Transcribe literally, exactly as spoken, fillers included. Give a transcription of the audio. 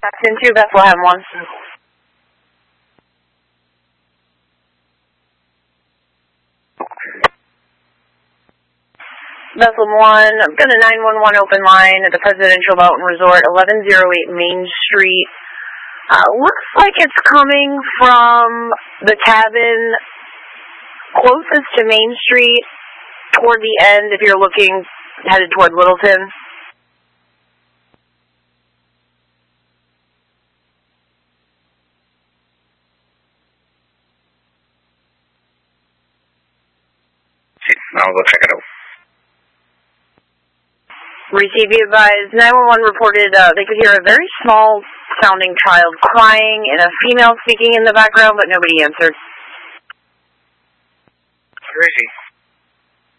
into Bethlehem one. Bethlehem one, I've got a nine one one open line at the Presidential Mountain Resort, eleven oh eight Main Street. Uh, looks like it's coming from the cabin closest to Main Street toward the end if you're looking headed toward Littleton. I'll go check it out. Receive, be advised, nine one one reported uh, they could hear a very small sounding child crying and a female speaking in the background, but nobody answered. Where is he?